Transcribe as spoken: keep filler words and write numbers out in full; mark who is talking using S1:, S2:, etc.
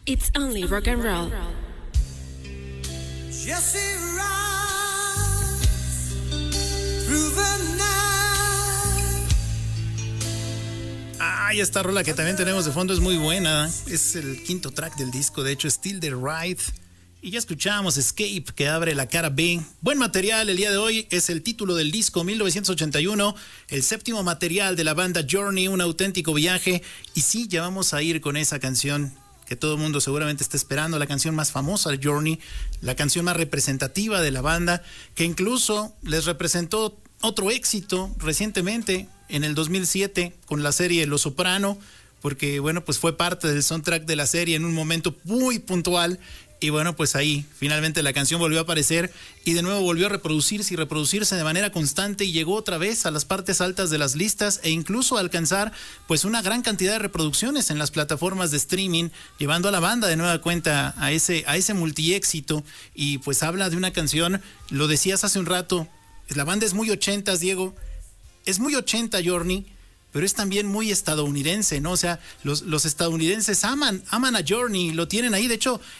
S1: It's only rock and roll.
S2: Jesse rides through the night.
S3: Ah, y esta rola que también tenemos de fondo es muy buena. Es el quinto track del disco, de hecho, Still the Ride. Y ya escuchábamos Escape, que abre la cara B. Buen material el día de hoy, es el título del disco mil novecientos ochenta y uno, el séptimo material de la banda Journey, un auténtico viaje. Y sí, ya vamos a ir con esa canción que todo el mundo seguramente está esperando, la canción más famosa de Journey, la canción más representativa de la banda, que incluso les representó otro éxito recientemente, en el dos mil siete, con la serie Los Soprano, porque bueno, pues fue parte del soundtrack de la serie en un momento muy puntual. Y bueno, pues ahí finalmente la canción volvió a aparecer y de nuevo volvió a reproducirse y reproducirse de manera constante y llegó otra vez a las partes altas de las listas e incluso a alcanzar pues una gran cantidad de reproducciones en las plataformas de streaming, llevando a la banda de nueva cuenta a ese, a ese multiéxito. Y pues habla de una canción, lo decías hace un rato, la banda es muy ochentas, Diego, es muy ochenta Journey, pero es también muy estadounidense, ¿no? O sea, los, los estadounidenses aman, aman a Journey, lo tienen ahí. De hecho,